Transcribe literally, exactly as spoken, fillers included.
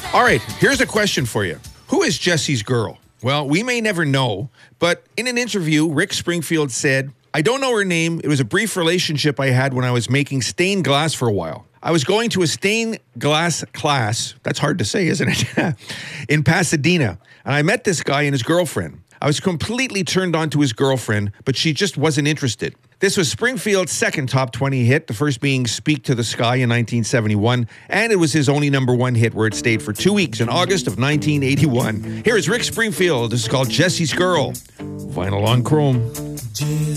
All right, here's a question for you. Who is Jesse's girl? Well, we may never know, but in an interview, Rick Springfield said, I don't know her name. It was a brief relationship I had when I was making stained glass for a while. I was going to a stained glass class, that's hard to say, isn't it, in Pasadena, and I met this guy and his girlfriend. I was completely turned on to his girlfriend, but she just wasn't interested. This was Springfield's second top twenty hit, the first being Speak to the Sky in nineteen seventy-one, and it was his only number one hit where it stayed for two weeks in August of nineteen eighty-one. Here is Rick Springfield. This is called Jesse's Girl. Vinyl on Chrome.